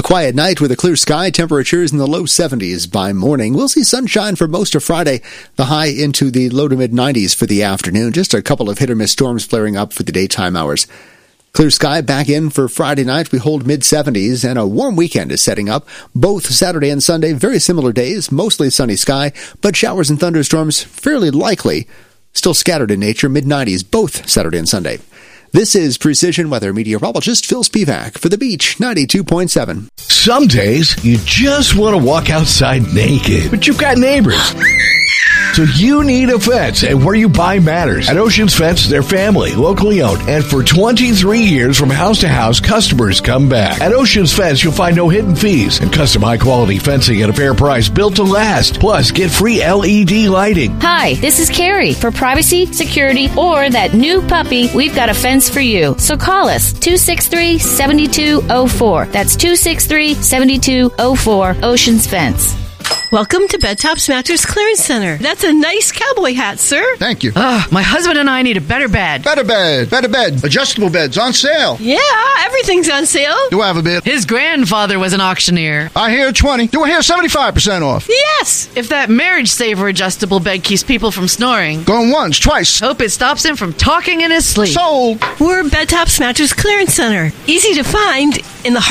A quiet night with a clear sky, temperatures in the low 70s by morning. We'll see sunshine for most of Friday, the high into the low to mid 90s for the afternoon. Just a couple of hit or miss storms flaring up for the daytime hours. Clear sky back in for Friday night. We hold mid-70s, and a warm weekend is setting up. Both Saturday and Sunday, very similar days, mostly sunny sky, but showers and thunderstorms fairly likely. Still scattered in nature, mid-90s, both Saturday and Sunday. This is Precision Weather meteorologist Phil Spivak for The Beach 92.7. Some days, you just want to walk outside naked, but you've got neighbors. So you need a fence, and where you buy matters. At Oceans Fence, they're family, locally owned, and for 23 years from house to house, customers come back. At Oceans Fence, you'll find no hidden fees and custom high-quality fencing at a fair price built to last. Plus, get free LED lighting. Hi, this is Carrie. For privacy, security, or that new puppy, we've got a fence for you. So call us, 263-7204. That's 263-7204, Oceans Fence. Welcome to Bed Tops Mattress Clearance Center. That's a nice cowboy hat, sir. Thank you. My husband and I need a better bed. Better bed. Adjustable beds on sale. Yeah, everything's on sale. Do I have a bid? His grandfather was an auctioneer. I hear 20. Do I hear 75% off? Yes. If that Marriage Saver adjustable bed keeps people from snoring. Going once, twice. Hope it stops him from talking in his sleep. Sold. We're Bed Tops Mattress Clearance Center. Easy to find in the